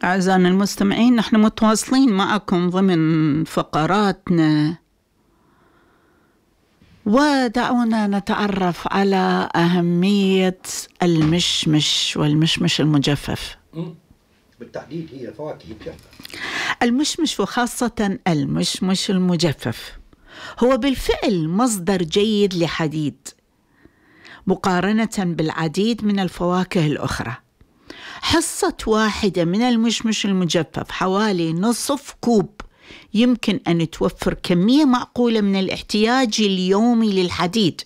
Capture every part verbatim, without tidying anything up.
أعزائنا المستمعين، نحن متواصلين معكم ضمن فقراتنا، ودعونا نتعرف على أهمية المشمش والمشمش المجفف. بالتحديد هي فواكه مجففة. المشمش وخاصة المشمش المجفف هو بالفعل مصدر جيد لحديد مقارنة بالعديد من الفواكه الأخرى. حصة واحدة من المشمش المجفف حوالي نصف كوب، يمكن أن توفر كمية معقولة من الاحتياج اليومي للحديد.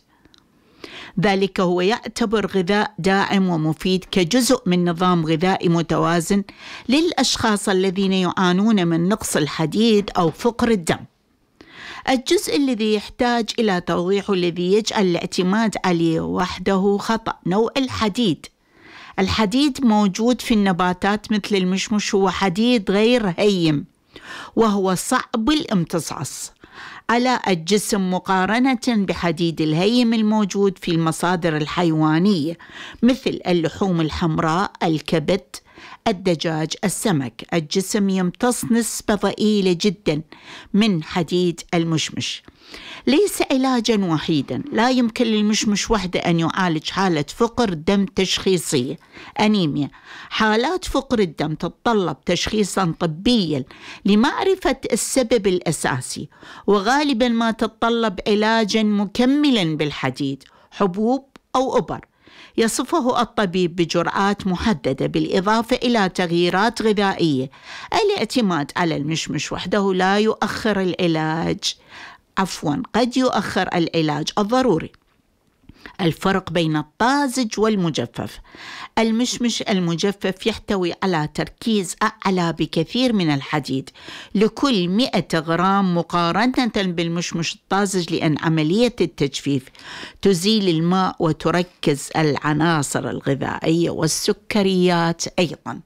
ذلك هو يعتبر غذاء داعم ومفيد كجزء من نظام غذائي متوازن للأشخاص الذين يعانون من نقص الحديد أو فقر الدم. الجزء الذي يحتاج إلى توضيحه الذي يجعل الاعتماد عليه وحده خطأ. نوع الحديد. الحديد موجود في النباتات مثل المشمش هو حديد غير هيم، وهو صعب الامتصاص على الجسم مقارنة بحديد الهيم الموجود في المصادر الحيوانية مثل اللحوم الحمراء، الكبد، الدجاج، السمك. الجسم يمتص نسبة ضئيلة جدا من حديد المشمش. ليس علاجا وحيدا، لا يمكن للمشمش وحده أن يعالج حالة فقر دم تشخيصية أنيميا. حالات فقر الدم تتطلب تشخيصا طبيا لمعرفة السبب الأساسي، وغالبا ما تتطلب علاجا مكملا بالحديد، حبوب أو إبر يصفه الطبيب بجرعات محددة، بالإضافة إلى تغييرات غذائية. الاعتماد على المشمش وحده لا يؤخر العلاج عفوا قد يؤخر العلاج الضروري. الفرق بين الطازج والمجفف. المشمش المجفف يحتوي على تركيز أعلى بكثير من الحديد لكل مئة غرام مقارنة بالمشمش الطازج، لأن عملية التجفيف تزيل الماء وتركز العناصر الغذائية والسكريات أيضا.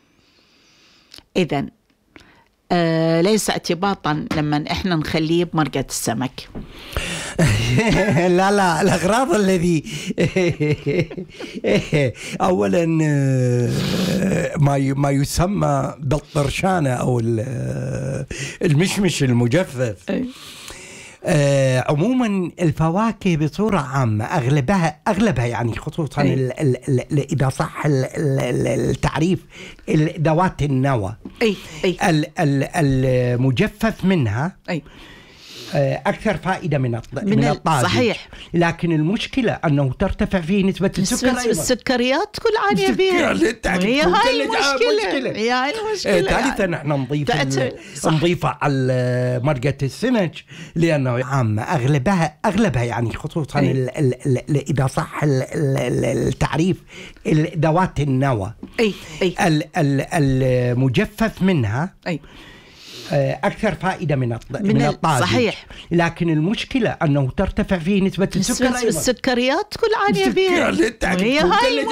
إذن آه ليس اعتباطا لما احنا نخليه بمرقة السمك. لا لا الأغراض الذي أولا ما ما يسمى بالطرشانة أو المشمش المجفف. آه عموما الفواكه بصورة عامة أغلبها أغلبها يعني خصوصا ال ال ال إذا صح ال ال التعريف ذوات النوى، أي أي ال ال المجفف منها أي أكثر فائدة من من, من الطازج. صحيح. لكن المشكلة أنه ترتفع فيه نسبة السكر أيضا. السكريات كل عالية بها، هي هاي المشكلة. هي هاي المشكلة. ثالثا نحن نضيف نضيفها على مرقة السمك لأنه عامة أغلبها أغلبها يعني خصوصا ال ال ال إذا صح ال ال التعريف ذوات النوى. أي أي ال ال المجفف منها أي أكثر فائدة من من, من الطازج. صحيح. لكن المشكلة أنه ترتفع فيه نسبة السكر أيضا. السكريات كل عالية بها، هي هاي